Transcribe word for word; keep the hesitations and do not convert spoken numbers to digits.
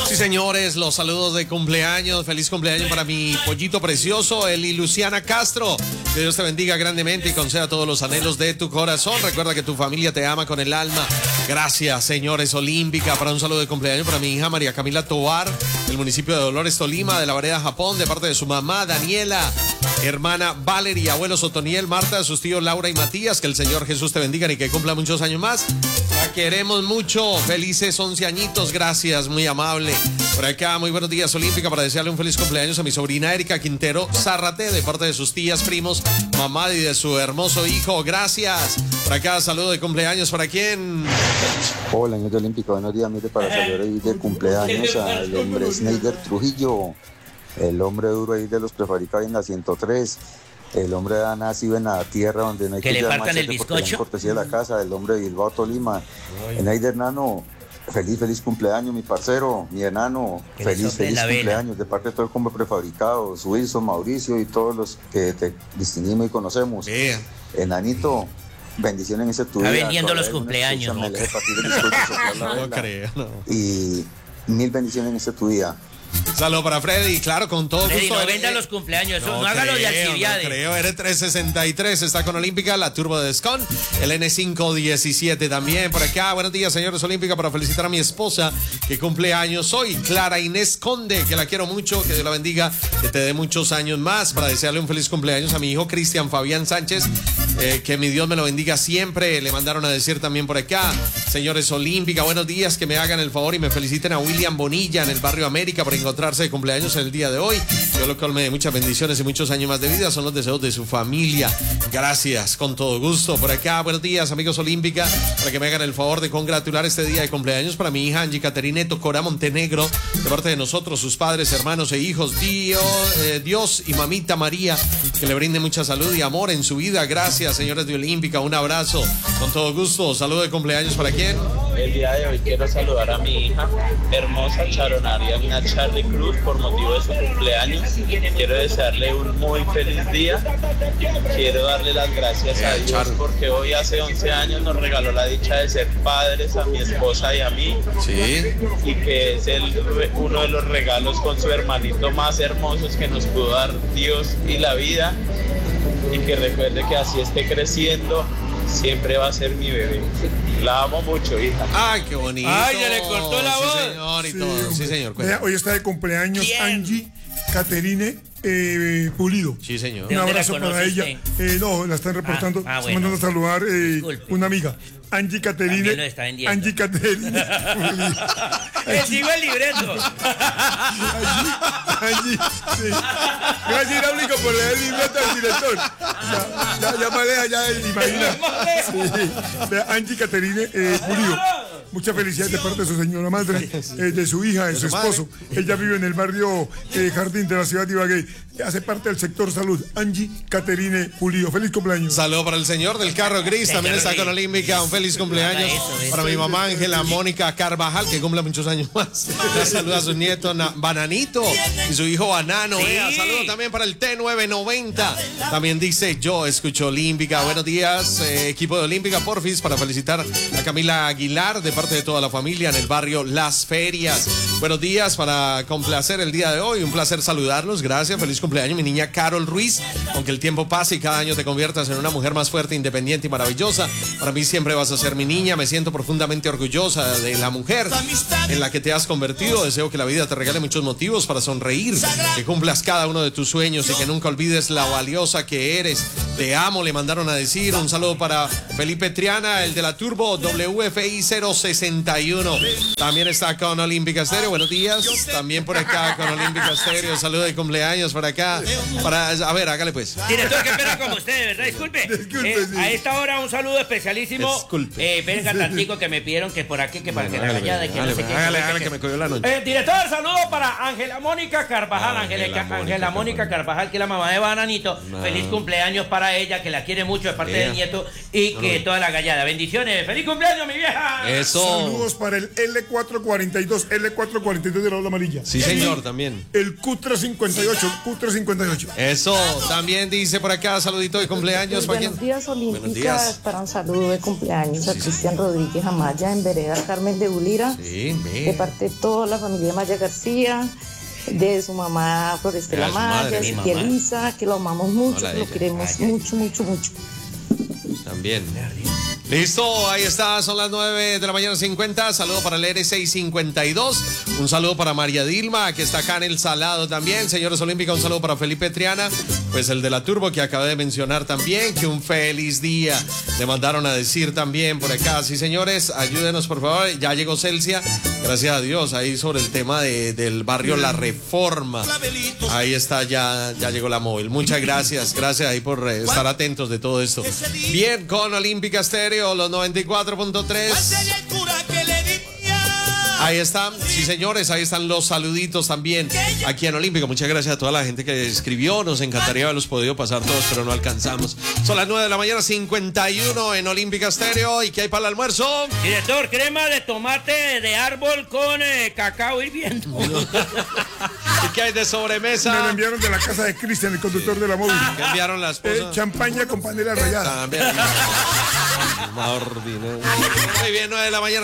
Sí, señores, los saludos de cumpleaños. Feliz cumpleaños para mi pollito precioso, Eli Luciana Castro. Que Dios te bendiga grandemente y conceda todos los anhelos de tu corazón. Recuerda que tu familia te ama con el alma. Gracias, señores Olímpica. Para un saludo de cumpleaños para mi hija María Camila Tovar, del municipio de Dolores, Tolima, de la Vereda Japón, de parte de su mamá Daniela, hermana Valeria, abuelos Otoniel, Marta, sus tíos Laura y Matías. Que el Señor Jesús te bendiga y que cumpla muchos años más. La queremos mucho. Felices once añitos. Gracias, muy amable. Por acá, muy buenos días, Olímpica, para desearle un feliz cumpleaños a mi sobrina Erika Quintero Zárrate, de parte de sus tías, primos, mamá y de su hermoso hijo. Gracias. Por acá, saludo de cumpleaños. ¿Para quién? Hola, señor Olímpica, buenos días. Mire, para saludar ahí de cumpleaños al hombre Sneider Trujillo, el hombre duro ahí de los prefabricados en la ciento tres. El hombre ha nacido en la tierra donde no hay que, que le partan el bizcocho. Cortesía de la casa, el hombre de Bilbao, Tolima. Sneider Nano, feliz, feliz cumpleaños, mi parcero, mi enano. Que feliz, feliz cumpleaños de parte de todo el combo prefabricado, Wilson, Mauricio y todos los que te distinguimos y conocemos. Bien. Enanito, bendiciones en ese tu Está día. vendiendo los cumpleaños. No, no, no creo, no. Y mil bendiciones en ese tu día. Saludo para Freddy, claro, con todo Freddy, gusto. no venda los cumpleaños, eso, no, no hágalo de actividades. No creo, R trescientos sesenta y tres está con Olímpica, la Turbo de Descon, el N quinientos diecisiete también por acá. Buenos días, señores Olímpica, para felicitar a mi esposa que cumple años hoy, Clara Inés Conde, que la quiero mucho, que Dios la bendiga, que te dé muchos años más. Para desearle un feliz cumpleaños a mi hijo Cristian Fabián Sánchez, eh, que mi Dios me lo bendiga siempre. Le mandaron a decir también por acá, señores Olímpica, buenos días, que me hagan el favor y me feliciten a William Bonilla en el barrio América por encontrarse de cumpleaños en el día de hoy. Yo lo colme de muchas bendiciones y muchos años más de vida. Son los deseos de su familia. Gracias, con todo gusto. Por acá, buenos días, amigos Olímpica, para que me hagan el favor de congratular este día de cumpleaños para mi hija Angie Caterineto Cora Montenegro, de parte de nosotros, sus padres, hermanos e hijos. Dios, eh, Dios y mamita María, que le brinde mucha salud y amor en su vida. Gracias, señores de Olímpica. Un abrazo, con todo gusto. Saludo de cumpleaños para quién. El día de hoy quiero saludar a mi hija hermosa Charonaria Mina Charlie Cruz por motivo de su cumpleaños. Quiero desearle un muy feliz día. Quiero darle las gracias a Dios porque hoy hace once años nos regaló la dicha de ser padres a mi esposa y a mí. Sí. Y que es el, uno de los regalos con su hermanito más hermosos que nos pudo dar Dios y la vida. Y que recuerde que así esté creciendo, siempre va a ser mi bebé. La amo mucho, hija. Ay, qué bonito. Ay, ya le cortó la voz. Sí, señor, y Sí, todo. hombre. Sí, señor. Vea, hoy está de cumpleaños ¿Quién? Angie Caterine eh, Pulido. Sí, señor. ¿De Un dónde la abrazo para conoce ella. usted? Eh, no, la están reportando. Ah, ah, Están bueno. mandando a saludar eh, Disculpe. una amiga. Angie Caterine. También lo está vendiendo. Angie Caterine Pulido. Le sigo el libreto. Angie, sí. Gracias, Hidráulico, por leer el libreto al director. Ya, ya, ya maneja, ya imagina. Sí. Vea, Angie Caterine eh, Pulido. Muchas felicidades de parte de su señora madre, eh, de su hija, de su esposo. Ella vive en el barrio eh, Jardín de la ciudad de Ibagué. Hace parte del sector salud. Angie Caterine Pulido. Feliz cumpleaños. Saludo para el señor del carro gris, Señor también está Gris. con Olímpica. Un feliz cumpleaños Eso, eso. para mi mamá Ángela Mónica Carvajal, que cumple muchos años más. Le saluda a su nieto Na- Bananito y su hijo Banano. Sí. Vea, saludo también para el T nueve noventa. También dice, yo escucho Olímpica. Buenos días, eh, equipo de Olímpica, porfis, para felicitar a Camila Aguilar de parte de toda la familia en el barrio Las Ferias. Buenos días, para complacer el día de hoy. Un placer saludarlos. Gracias. Feliz cumpleaños, mi niña Carol Ruiz. Aunque el tiempo pase y cada año te conviertas en una mujer más fuerte, independiente y maravillosa, para mí siempre vas a ser mi niña. Me siento profundamente orgullosa de la mujer en la que te has convertido. Deseo que la vida te regale muchos motivos para sonreír, que cumplas cada uno de tus sueños y que nunca olvides la valiosa que eres. Te amo, le mandaron a decir. Un saludo para Felipe Triana, el de la Turbo W F I cero sesenta y uno. También está con Olímpica Estéreo. Buenos días. También por acá con Olímpica Estéreo. Saludo de cumpleaños por acá. Para, a ver, hágale pues. Director, qué pena con usted, ¿verdad? Disculpe. Disculpe, Eh, sí. A esta hora un saludo especialísimo. Disculpe. Eh, venga tantico que me pidieron que por aquí, que para que la Hágale, gallada, que no hágale, sé qué. hágale, que- hágale, que- que me cogió la noche. Eh, director, saludo para Ángela Mónica Carvajal. Ángela Ángela Mónica Ángela Mónica Carvajal, que es la mamá de Bananito. No. Feliz cumpleaños para ella, que la quiere mucho de parte Vea. del nieto y que toda la gallada. Bendiciones. ¡Feliz cumpleaños, mi vieja! Eso. Saludos para el L cuatrocientos cuarenta y dos, L cuatrocientos cuarenta y dos de la ola amarilla. Sí, señor, también. El Q trescientos cincuenta y ocho, Q Conductor cincuenta y ocho. Eso, también dice por acá, saludito de cumpleaños. Buenos días, Olímpicas. Buenos días. Para un saludo de cumpleaños Sí, a sí. Cristian Rodríguez Amaya en Vereda Carmen de Bulira. Sí, De ve. parte de toda la familia Maya García, de su mamá Florestela Ah, su madre, Maya, mi y mamá. Elisa, que lo amamos mucho, Hola, que lo ella. queremos Ay, ay. mucho, mucho, mucho. También. Listo, ahí está, son las nueve de la mañana cincuenta. Saludo para el R seiscientos cincuenta y dos. Un saludo para María Dilma, que está acá en El Salado también. Señores Olímpicos, un saludo para Felipe Triana, pues el de la Turbo que acabé de mencionar también. Que un feliz día le mandaron a decir también por acá. Sí, señores, ayúdenos por favor. Ya llegó Celsia, gracias a Dios, ahí sobre el tema de, del barrio La Reforma. Ahí está, ya, ya llegó la móvil. Muchas gracias, gracias ahí por eh, estar atentos de todo esto. Bien, con Olímpica Estéreo, los noventa y cuatro punto tres. Ahí están, sí señores, ahí están los saluditos también aquí en Olímpico. Muchas gracias a toda la gente que escribió, nos encantaría haberlos podido pasar todos, pero no alcanzamos. Son las nueve de la mañana, cincuenta y uno en Olímpica Estéreo. ¿Y qué hay para el almuerzo? Director, crema de tomate de árbol con eh, cacao hirviendo. ¿Y qué hay de Me lo sobremesa? enviaron de la casa de Cristian, el conductor de la móvil. ¿Qué enviaron las Eh, esposas? champaña con panela rallada. También. Muy bien, nueve de la mañana.